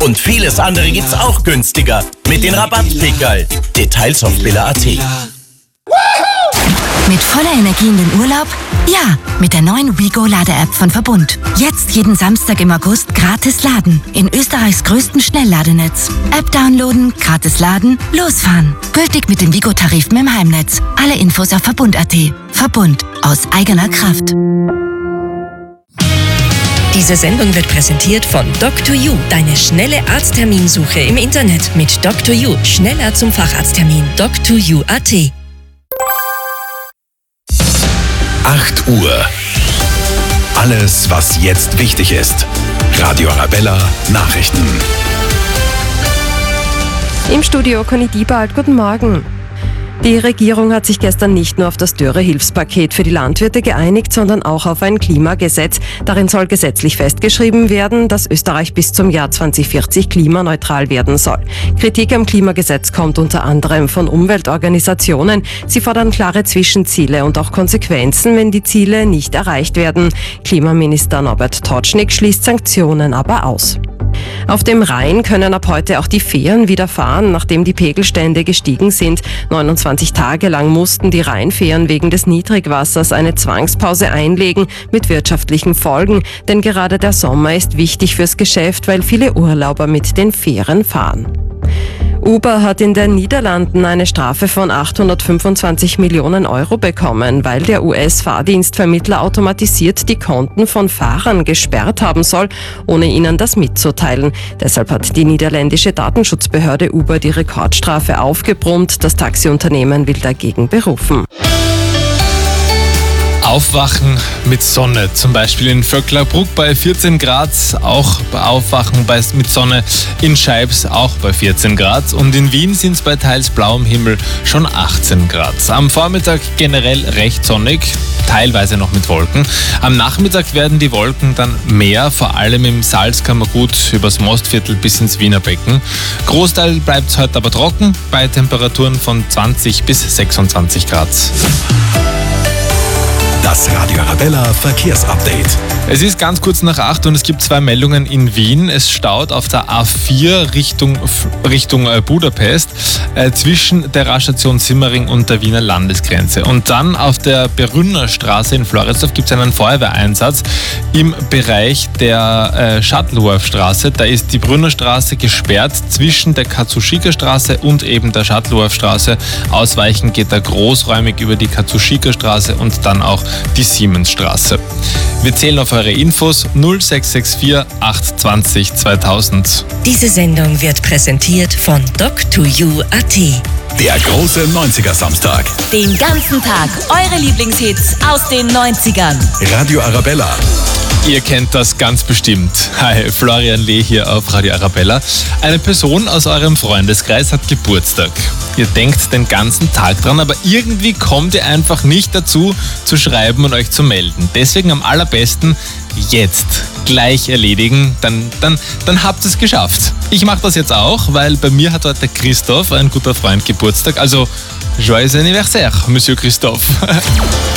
Und vieles andere gibt's auch günstiger mit den Rabattpickerl. Details auf billa.at. Mit voller Energie in den Urlaub? Ja, mit der neuen WeGo-Lade-App von Verbund. Jetzt jeden Samstag im August gratis laden. In Österreichs größten Schnellladenetz. App downloaden, gratis laden, losfahren. Gültig mit den WeGo-Tarifen im Heimnetz. Alle Infos auf Verbund.at. Verbund. Aus eigener Kraft. Diese Sendung wird präsentiert von Doc2U, deine schnelle Arztterminsuche im Internet. Mit Doc2U, schneller zum Facharzttermin. Doc2U.at. 8 Uhr. Alles, was jetzt wichtig ist. Radio Arabella Nachrichten. Im Studio Conny Diebald, guten Morgen. Die Regierung hat sich gestern nicht nur auf das Dürrehilfspaket für die Landwirte geeinigt, sondern auch auf ein Klimagesetz. Darin soll gesetzlich festgeschrieben werden, dass Österreich bis zum Jahr 2040 klimaneutral werden soll. Kritik am Klimagesetz kommt unter anderem von Umweltorganisationen. Sie fordern klare Zwischenziele und auch Konsequenzen, wenn die Ziele nicht erreicht werden. Klimaminister Norbert Totschnig schließt Sanktionen aber aus. Auf dem Rhein können ab heute auch die Fähren wieder fahren, nachdem die Pegelstände gestiegen sind. 29 Tage lang mussten die Rheinfähren wegen des Niedrigwassers eine Zwangspause einlegen, mit wirtschaftlichen Folgen. Denn gerade der Sommer ist wichtig fürs Geschäft, weil viele Urlauber mit den Fähren fahren. Uber hat in den Niederlanden eine Strafe von 825 Millionen Euro bekommen, weil der US-Fahrdienstvermittler automatisiert die Konten von Fahrern gesperrt haben soll, ohne ihnen das mitzuteilen. Deshalb hat die niederländische Datenschutzbehörde Uber die Rekordstrafe aufgebrummt. Das Taxiunternehmen will dagegen berufen. Aufwachen mit Sonne, zum Beispiel in Vöcklerbruck bei 14 Grad, auch Aufwachen mit Sonne in Scheibs auch bei 14 Grad und in Wien sind es bei teils blauem Himmel schon 18 Grad. Am Vormittag generell recht sonnig, teilweise noch mit Wolken. Am Nachmittag werden die Wolken dann mehr, vor allem im Salzkammergut übers Mostviertel bis ins Wiener Becken. Großteil bleibt es heute aber trocken, bei Temperaturen von 20 bis 26 Grad. Das Radio Arabella Verkehrsupdate. Es ist ganz kurz nach 8 und es gibt 2 Meldungen in Wien. Es staut auf der A4 Richtung Budapest zwischen der Raststation Simmering und der Wiener Landesgrenze. Und dann auf der Berünner Straße in Floridsdorf gibt es einen Feuerwehreinsatz im Bereich der Schattl-Straße. Da ist die Brünner Straße gesperrt zwischen der Katsushika Straße und eben der Schattl-Straße. Ausweichen geht da großräumig über die Katsushika Straße und dann auch die Siemensstraße. Wir zählen auf eure Infos 0664 820 2000. Diese Sendung wird präsentiert von Doc2U.at. Der große 90er Samstag. Den ganzen Tag eure Lieblingshits aus den 90ern. Radio Arabella. Ihr kennt das ganz bestimmt. Hi, Florian Lee hier auf Radio Arabella. Eine Person aus eurem Freundeskreis hat Geburtstag. Ihr denkt den ganzen Tag dran, aber irgendwie kommt ihr einfach nicht dazu, zu schreiben und euch zu melden. Deswegen am allerbesten jetzt gleich erledigen, dann habt ihr es geschafft. Ich mache das jetzt auch, weil bei mir hat heute Christoph, ein guter Freund, Geburtstag. Also, joyeux anniversaire, Monsieur Christoph.